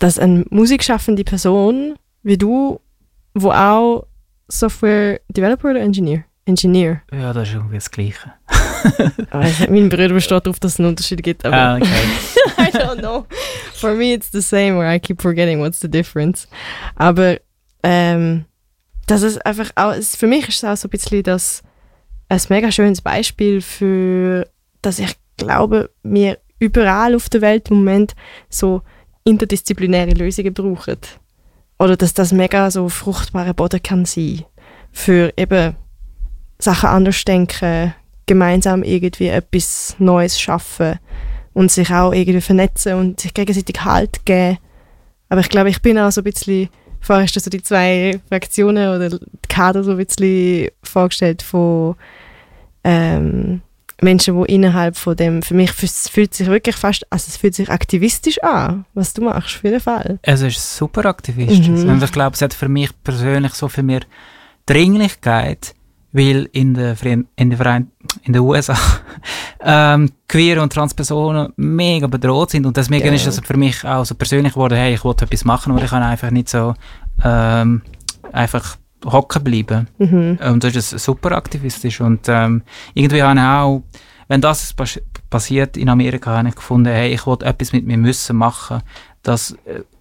dass eine musikschaffende Person wie du, wo auch Software Developer oder Engineer? Ja, das ist irgendwie das Gleiche. Mein Bruder besteht darauf, dass es einen Unterschied gibt. Aber Okay. I don't know. For me it's the same, where I keep forgetting what's the difference. Aber das ist einfach auch, für mich ist es auch so ein bisschen ein mega schönes Beispiel für, dass ich glaube, wir überall auf der Welt im Moment so interdisziplinäre Lösungen brauchen. Oder dass das mega so fruchtbarer Boden kann sein. Für eben Sachen anders denken, gemeinsam irgendwie etwas Neues schaffen und sich auch irgendwie vernetzen und sich gegenseitig Halt geben. Aber ich glaube, ich bin auch so ein bisschen, vorher hast du so die zwei Fraktionen oder die Kader so ein bisschen vorgestellt von Menschen, die innerhalb von dem, für mich fühlt sich wirklich fast, also es fühlt sich aktivistisch an, was du machst, auf jeden Fall. Es ist super aktivistisch. Und ich glaube, es hat für mich persönlich so viel mehr Dringlichkeit, weil in den USA queer und Transpersonen mega bedroht sind und deswegen ist es für mich auch so persönlich geworden, hey, ich wollte etwas machen, aber ich kann einfach nicht so einfach hocken bleiben. Und das ist super aktivistisch und irgendwie habe ich auch, wenn das passiert in Amerika, habe ich gefunden, hey, ich wollte etwas mit mir müssen machen, das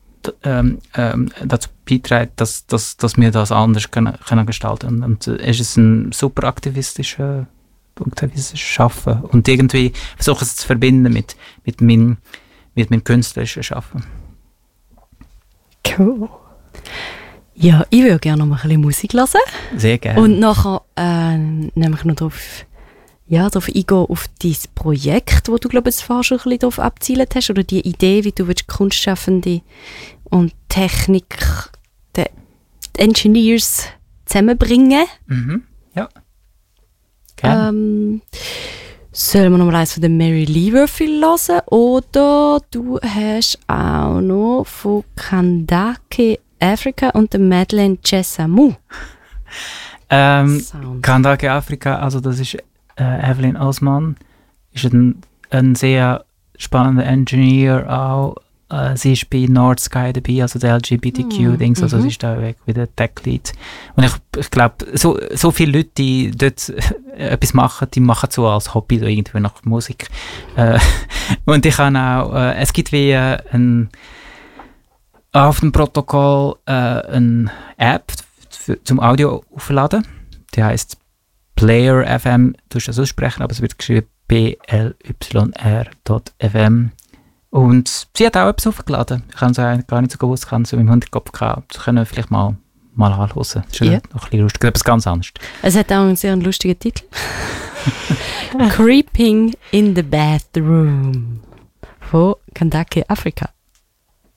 dazu beiträgt, dass wir das anders können gestalten. Und es ist ein super aktivistisches Schaffen. Und irgendwie versuche es zu verbinden mit meinem künstlerischen Schaffen. Cool. Ja, ich würde gerne noch mal ein bisschen Musik hören. Sehr gerne. Und nachher nämlich noch darauf eingehen, auf dein Projekt, wo du, glaube ich, vorher schon ein bisschen darauf abgezielt hast, oder die Idee, wie du Kunstschaffende und Technik, die Engineers zusammenbringen. Ja. Gerne. Sollen wir noch mal eins von der Mary Lee Würfel hören? Oder du hast auch noch von Kandake Africa und der Madeleine Jessamou. Kandake Africa, also das ist Evelyn Osman, ist ein sehr spannender Engineer auch. Sie ist bei North Sky dabei, also der LGBTQ-Dings, also sie ist da weg wie der Tech-Lead. Und ich glaube, so viele Leute, die dort etwas machen, die machen so als Hobby so irgendwie nach Musik. Und ich kann auch, es gibt wie auf dem Protokoll eine App zum Audio aufladen. Die heisst Player FM, du musst das aussprechen, aber es wird geschrieben plyr.fm. Und sie hat auch etwas aufgeladen. Ich habe es eigentlich gar nicht so gewusst, ich habe es im Hinterkopf gehabt. Das können wir vielleicht mal anhören. Das ist noch ein bisschen lustig, etwas ganz anderes. Es hat auch einen sehr lustigen Titel. Creeping in the Bathroom von Kandake Africa.